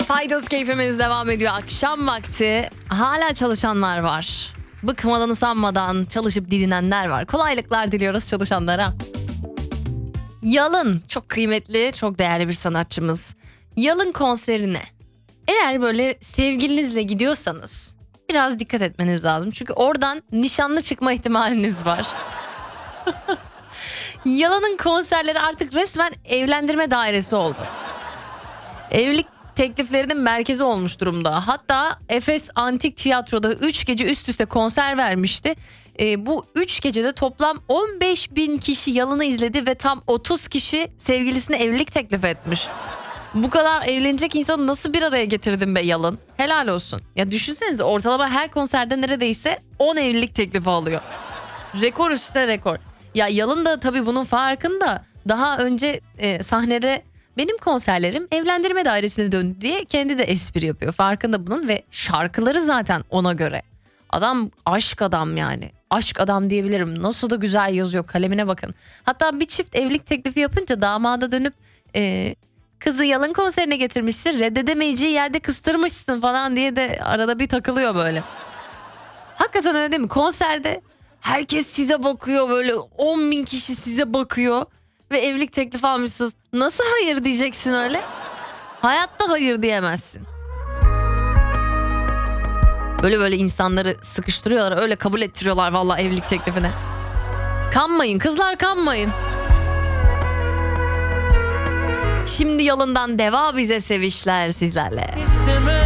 Paydos keyfimiz devam ediyor. Akşam vakti hala çalışanlar var. Bıkmadan usanmadan çalışıp didinenler var. Kolaylıklar diliyoruz çalışanlara. Yalın çok kıymetli, çok değerli bir sanatçımız. Yalın konserine eğer böyle sevgilinizle gidiyorsanız biraz dikkat etmeniz lazım. Çünkü oradan nişanlı çıkma ihtimaliniz var. Yalın'ın konserleri artık resmen evlendirme dairesi oldu. Evlilik tekliflerinin merkezi olmuş durumda. Hatta Efes Antik Tiyatro'da 3 gece üst üste konser vermişti. Bu 3 gecede toplam 15.000 kişi Yalın'ı izledi ve tam 30 kişi sevgilisine evlilik teklif etmiş. Bu kadar evlenecek insanı nasıl bir araya getirdin be Yalın? Helal olsun. Ya düşünsenize, ortalama her konserde neredeyse 10 evlilik teklifi alıyor. Rekor üstüne rekor. Ya Yalın da tabii bunun farkında. Daha önce sahnede benim konserlerim evlendirme dairesine döndü diye kendi de espri yapıyor. Farkında bunun ve şarkıları zaten ona göre. Adam aşk adam yani. Aşk adam diyebilirim. Nasıl da güzel yazıyor, kalemine bakın. Hatta bir çift evlilik teklifi yapınca damada dönüp kızı Yalın konserine getirmişsin, reddedemeyeceği yerde kıstırmışsın falan diye de arada bir takılıyor böyle. Hakikaten öyle değil mi? Konserde herkes size bakıyor, böyle 10.000 kişi size bakıyor ve evlilik teklifi almışsınız. Nasıl hayır diyeceksin öyle? Hayatta hayır diyemezsin. Böyle insanları sıkıştırıyorlar, öyle kabul ettiriyorlar vallahi evlilik teklifine. Kanmayın kızlar, kanmayın. Şimdi Yalın'dan deva bize sevişler sizlerle. İstemem.